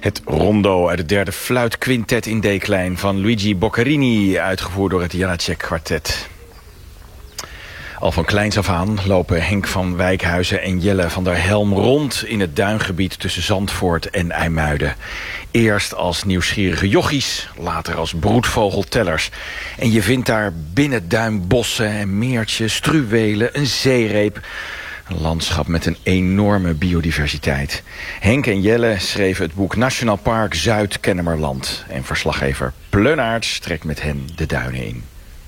Het rondo uit het derde fluitquintet in D-klein van Luigi Boccherini, uitgevoerd door het Janacek kwartet. Al van kleins af aan lopen Henk van Wijkhuizen en Jelle van der Helm rond in het duingebied tussen Zandvoort en IJmuiden. Eerst als nieuwsgierige jochies, later als broedvogeltellers. En je vindt daar binnenduinbossen en meertjes, struwelen, een zeereep. Een landschap met een enorme biodiversiteit. Henk en Jelle schreven het boek Nationaal Park Zuid-Kennemerland. En verslaggever Pleunaerts trekt met hen de duinen in.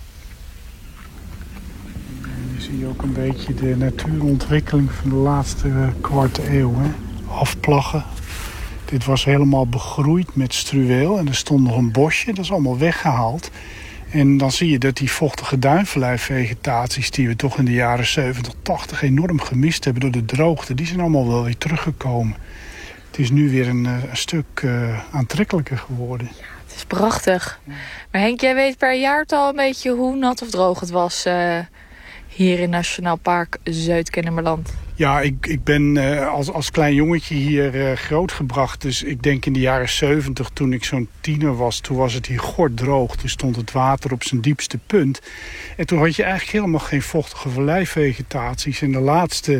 Je ziet ook een beetje de natuurontwikkeling van de laatste kwart eeuw. Hè? Afplaggen. Dit was helemaal begroeid met struweel. En er stond nog een bosje, dat is allemaal weggehaald. En dan zie je dat die vochtige duinvalleivegetaties die we toch in de jaren 70, 80 enorm gemist hebben door de droogte, die zijn allemaal wel weer teruggekomen. Het is nu weer een stuk aantrekkelijker geworden. Ja, het is prachtig. Maar Henk, jij weet per jaartal een beetje hoe nat of droog het was hier in Nationaal Park Zuid-Kennemerland. Ja, ik ben als klein jongetje hier grootgebracht. Dus ik denk in de jaren 70, toen ik zo'n tiener was, toen was het hier gorddroog. Toen stond het water op zijn diepste punt. En toen had je eigenlijk helemaal geen vochtige valleivegetaties. En de laatste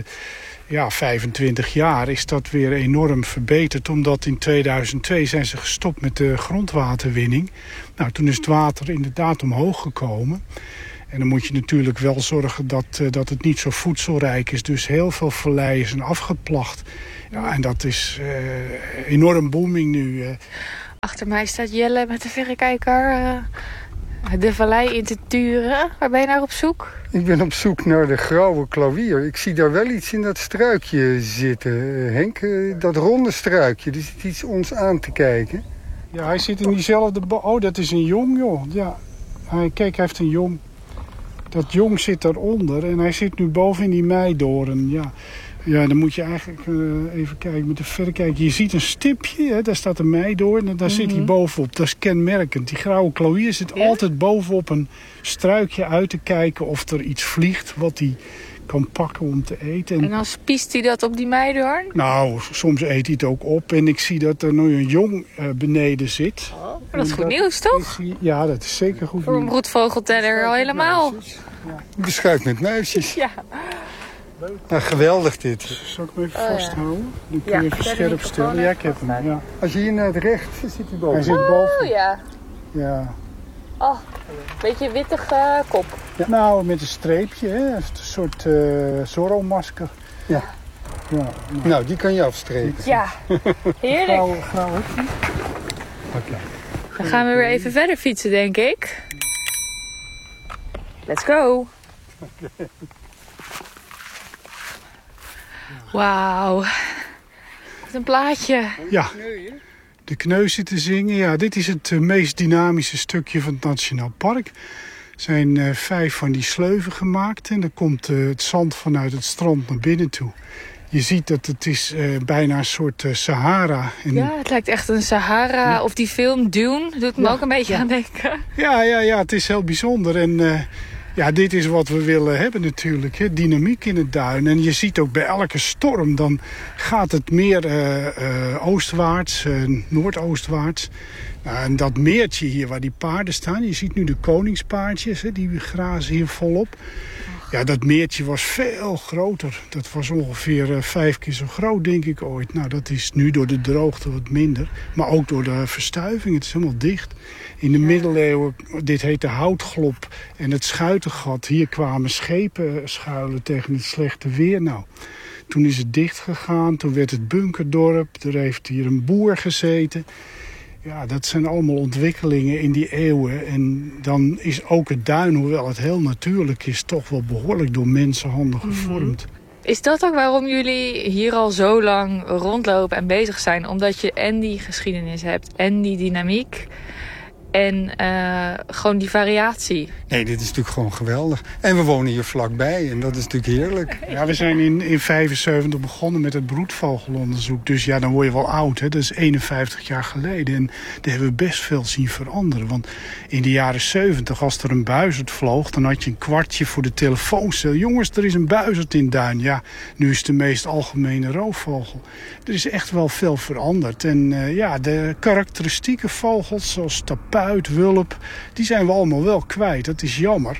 25 jaar is dat weer enorm verbeterd. Omdat in 2002 zijn ze gestopt met de grondwaterwinning. Nou, toen is het water inderdaad omhoog gekomen. En dan moet je natuurlijk wel zorgen dat het niet zo voedselrijk is. Dus heel veel valleien zijn afgeplacht. Ja, en dat is enorm booming nu. Achter mij staat Jelle met de verrekijker de vallei in te turen. Waar ben je naar op zoek? Ik ben op zoek naar de grauwe klauwier. Ik zie daar wel iets in dat struikje zitten, Henk. Dat ronde struikje, er zit iets ons aan te kijken. Ja, hij zit in diezelfde... Oh, dat is een jong, joh. Ja. Kijk, hij heeft een jong. Dat jong zit daaronder en hij zit nu boven in die meidoorn. Ja, dan moet je eigenlijk even kijken met de verrekijker. Je ziet een stipje, hè, daar staat een meidoorn en daar zit hij bovenop. Dat is kenmerkend. Die grauwe klauwier zit altijd bovenop een struikje uit te kijken of er iets vliegt wat hij kan pakken om te eten. En dan spiest hij dat op die meidoorn? Nou, soms eet hij het ook op en ik zie dat er nu een jong beneden zit. Oh, maar dat is goed nieuws, toch? Ja, dat is zeker goed nieuws. Voor een broedvogelteller al helemaal. Ja. Beschuit met muisjes. Ja. Nou, geweldig dit. Zal ik hem even vasthouden? Dan kun je even scherp stellen. Ja, ik heb hem. Ja. Als je hier naar het recht zit hij boven. Hij zit boven. Oh ja. Ja. Oh, beetje wittige kop. Ja. Nou, met een streepje, hè. Een soort Zorro-masker. Ja. Ja. Nou, die kan je afstrepen. Ja, heerlijk. Grauw ook niet. Oké. Dan gaan we weer even verder fietsen, denk ik. Let's go. Wauw. Wat een plaatje. Ja, de kneu zit te zingen. Ja, dit is het meest dynamische stukje van het Nationaal Park. Er zijn 5 van die sleuven gemaakt en dan komt het zand vanuit het strand naar binnen toe. Je ziet dat het is bijna een soort Sahara. Ja, het lijkt echt een Sahara. Ja. Of die film Dune doet me ook een beetje aan denken. Ja, het is heel bijzonder. En dit is wat we willen hebben natuurlijk. Hè? Dynamiek in het duin. En je ziet ook bij elke storm, dan gaat het meer oostwaarts, noordoostwaarts. En dat meertje hier waar die paarden staan, je ziet nu de koningspaardjes, hè, die grazen hier volop. Ja, dat meertje was veel groter. Dat was ongeveer 5 keer zo groot, denk ik, ooit. Nou, dat is nu door de droogte wat minder. Maar ook door de verstuiving. Het is helemaal dicht. In de middeleeuwen, dit heette Houtglop en het Schuitengat. Hier kwamen schepen schuilen tegen het slechte weer. Nou, toen is het dicht gegaan. Toen werd het bunkerdorp. Er heeft hier een boer gezeten. Ja, dat zijn allemaal ontwikkelingen in die eeuwen. En dan is ook het duin, hoewel het heel natuurlijk is, toch wel behoorlijk door mensenhanden gevormd. Is dat ook waarom jullie hier al zo lang rondlopen en bezig zijn? Omdat je en die geschiedenis hebt en die dynamiek En gewoon die variatie. Nee, dit is natuurlijk gewoon geweldig. En we wonen hier vlakbij en dat is natuurlijk heerlijk. Ja, we zijn in 75 begonnen met het broedvogelonderzoek. Dus ja, dan word je wel oud. Hè? Dat is 51 jaar geleden. En daar hebben we best veel zien veranderen. Want in de jaren 70, als er een buizerd vloog, dan had je een kwartje voor de telefooncel. Jongens, er is een buizerd in Duin. Ja, nu is het de meest algemene roofvogel. Er is echt wel veel veranderd. En de karakteristieke vogels zoals tapuit, wulp, die zijn we allemaal wel kwijt. Dat is jammer.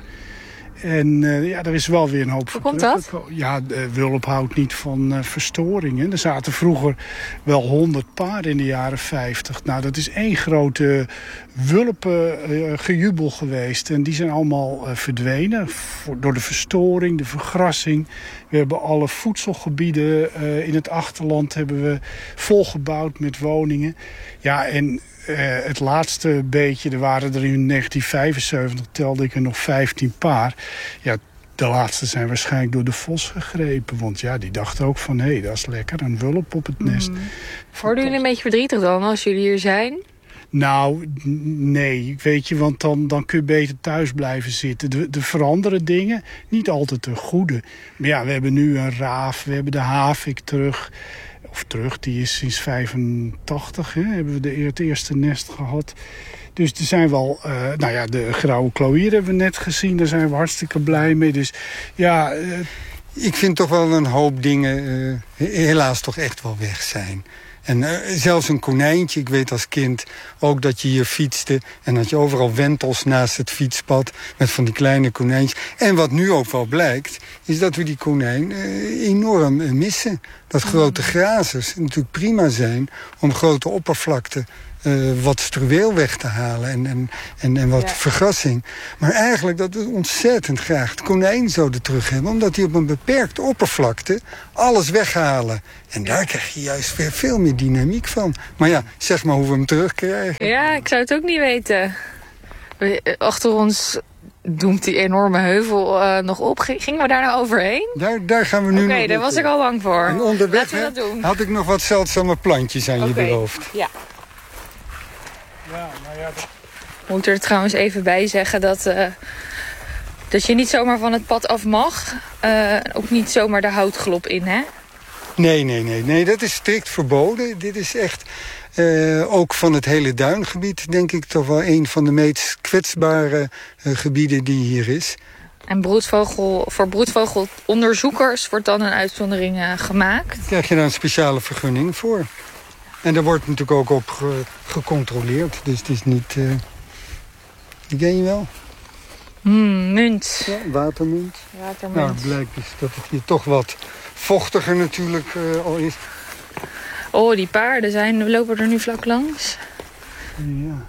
En er is wel weer een hoop Hoe komt dat? Ja, de wulp houdt niet van verstoringen. Er zaten vroeger wel 100 paarden in de jaren 50. Nou, dat is één grote wulpengejubel geweest. En die zijn allemaal verdwenen door de verstoring, de vergrassing. We hebben alle voedselgebieden in het achterland hebben we volgebouwd met woningen. Ja, en het laatste beetje, er waren er in 1975, telde ik er nog 15 paar. Ja, de laatste zijn waarschijnlijk door de vos gegrepen. Want ja, die dachten ook van, hé, dat is lekker, een wulp op het nest. Worden jullie een beetje verdrietig dan als jullie hier zijn? Nou, nee, weet je, want dan kun je beter thuis blijven zitten. De veranderen dingen, niet altijd de goede. Maar ja, we hebben nu een raaf, we hebben de havik terug. Die is sinds 85, hebben we het eerste nest gehad. Dus er zijn wel, de grauwe klauwier hebben we net gezien. Daar zijn we hartstikke blij mee. Dus ja... Ik vind toch wel een hoop dingen helaas toch echt wel weg zijn. En zelfs een konijntje, ik weet als kind ook dat je hier fietste... en dat je overal wentels naast het fietspad met van die kleine konijntjes. En wat nu ook wel blijkt, is dat we die konijn enorm missen. Dat grote grazers natuurlijk prima zijn om grote oppervlakte... wat struweel weg te halen en wat vergassing. Maar eigenlijk dat we ontzettend graag het konijn zouden terug hebben... omdat die op een beperkte oppervlakte alles weghalen. En daar krijg je juist weer veel meer dynamiek van. Maar ja, zeg maar hoe we hem terugkrijgen. Ja, ik zou het ook niet weten. Achter ons doemt die enorme heuvel nog op. Gingen we daar nou overheen? Daar gaan we nu Oké, daar was ik al bang voor. En onderweg Laten we dat doen. had ik nog wat zeldzame plantjes aan je beloofd. Ja. Ja, nou ja, Ik moet er trouwens even bij zeggen dat je niet zomaar van het pad af mag. Ook niet zomaar de houtglop in, hè? Nee, dat is strikt verboden. Dit is echt ook van het hele duingebied, denk ik, toch wel een van de meest kwetsbare gebieden die hier is. En voor broedvogelonderzoekers wordt dan een uitzondering gemaakt. Daar krijg je daar een speciale vergunning voor. En daar wordt natuurlijk ook op gecontroleerd. Dus het is niet... die ken je wel? Munt. Ja, watermunt. Watermunt. Nou, het blijkt dus dat het hier toch wat vochtiger natuurlijk al is. Oh, die paarden we lopen er nu vlak langs. Ja.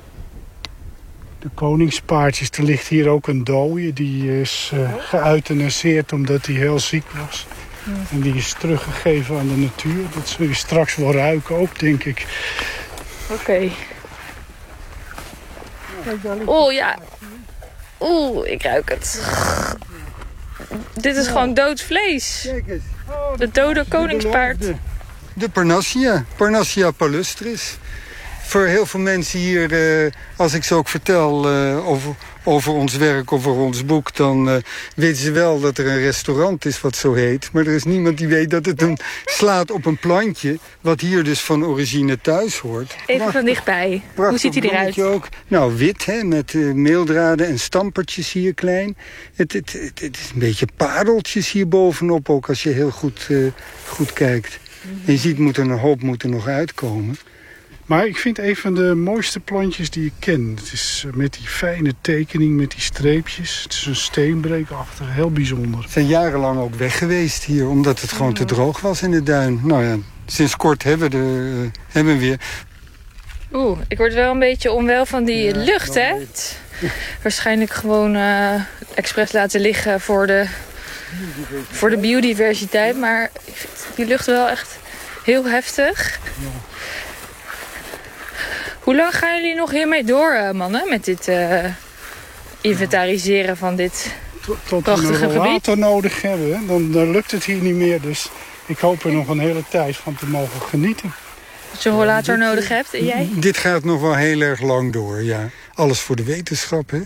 De koningspaardjes, er ligt hier ook een dooie. Die is geëuthanaseerd omdat hij heel ziek was. En die is teruggegeven aan de natuur. Dat zul je straks wel ruiken ook, denk ik. Oké. Oh ja. Oeh, ik ruik het. Dit is gewoon dood vlees. Kijk eens. De dode koningspaard. De Parnassia palustris. Voor heel veel mensen hier, als ik ze ook vertel over ons werk, over ons boek... dan weten ze wel dat er een restaurant is wat zo heet. Maar er is niemand die weet dat het slaat op een plantje... wat hier dus van origine thuis hoort. Even van dichtbij. Hoe ziet hij eruit? Ook. Nou, wit, hè, met meeldraden en stampertjes hier klein. Het is een beetje pareltjes hier bovenop, ook als je heel goed kijkt. En je ziet, een hoop moet er nog uitkomen. Maar ik vind een van de mooiste plantjes die ik ken. Het is met die fijne tekening, met die streepjes. Het is een steenbreekachtig, heel bijzonder. Ze zijn jarenlang ook weg geweest hier, omdat het gewoon te droog was in de duin. Nou ja, sinds kort hebben we weer. Oeh, ik word wel een beetje onwel van die lucht, hè? Waarschijnlijk gewoon expres laten liggen voor de biodiversiteit. Maar ik vind die lucht wel echt heel heftig. Ja. Hoe lang gaan jullie nog hiermee door, mannen? Met dit inventariseren van dit prachtige gebied? Tot we een rollator nodig hebben, dan lukt het hier niet meer. Dus ik hoop er nog een hele tijd van te mogen genieten. Dat je een rollator nodig hebt, en jij? Dit gaat nog wel heel erg lang door, ja. alles voor de wetenschap, hè? Wat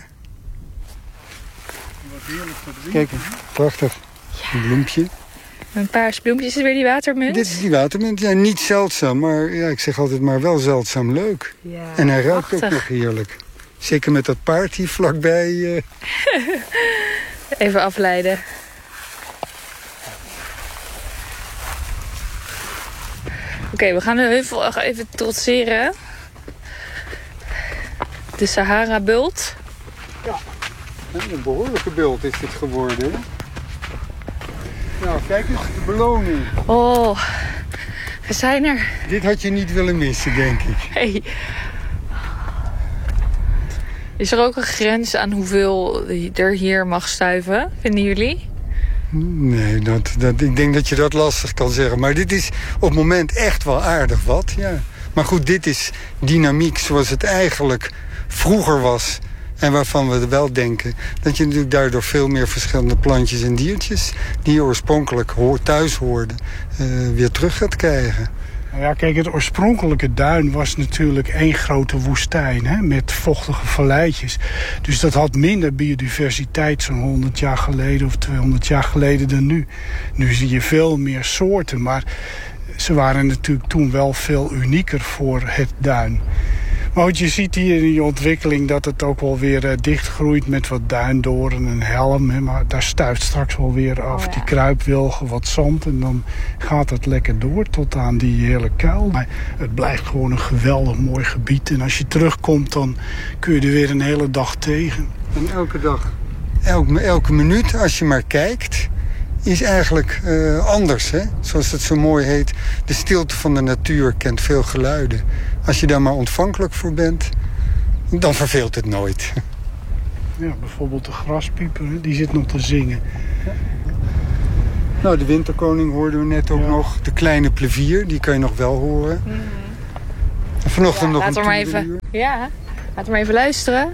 heerlijk voor de Kijk, prachtig. Een bloempje. Een paars bloempje. Is het weer die watermunt? Dit is die watermunt. Ja, niet zeldzaam, maar ja, ik zeg altijd maar wel zeldzaam leuk. Ja, En hij ruikt prachtig. ook nog heerlijk. Zeker met dat paard hier vlakbij. Even afleiden. Oké, we gaan de heuvel even trotseren. De Sahara-bult. Een behoorlijke bult is dit geworden. Nou, kijk eens, de beloning. Oh, we zijn er. Dit had je niet willen missen, denk ik. Hey. Is er ook een grens aan hoeveel er hier mag stuiven, vinden jullie? Nee, ik denk dat je dat lastig kan zeggen. Maar dit is op het moment echt wel aardig wat, ja. Maar goed, dit is dynamiek zoals het eigenlijk vroeger was. En waarvan we wel denken dat je natuurlijk daardoor veel meer verschillende plantjes en diertjes... die je oorspronkelijk thuis hoorden, weer terug gaat krijgen. Nou ja, kijk, het oorspronkelijke duin was natuurlijk één grote woestijn, hè, met vochtige valleitjes. Dus dat had minder biodiversiteit zo'n 100 jaar geleden of 200 jaar geleden dan nu. Nu zie je veel meer soorten, maar ze waren natuurlijk toen wel veel unieker voor het duin. Maar wat je ziet hier in die ontwikkeling dat het ook wel weer dichtgroeit met wat duindoren en helm. Hè, maar daar stuift straks wel weer af die kruipwilgen, wat zand. En dan gaat het lekker door tot aan die hele kuil. Maar het blijft gewoon een geweldig mooi gebied. En als je terugkomt dan kun je er weer een hele dag tegen. En elke dag, elke minuut, als je maar kijkt, is eigenlijk anders. Hè? Zoals het zo mooi heet, de stilte van de natuur kent veel geluiden. Als je daar maar ontvankelijk voor bent, dan verveelt het nooit. Ja, bijvoorbeeld de graspieper, hè, die zit nog te zingen. Nou, de winterkoning hoorden we net ook nog. De kleine plevier, die kan je nog wel horen. En vanochtend nog laten een we maar even. toedeluur. Ja, laten we maar even luisteren.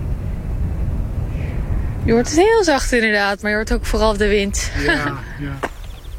Je hoort het heel zacht inderdaad, maar je hoort ook vooral de wind. Ja, ja.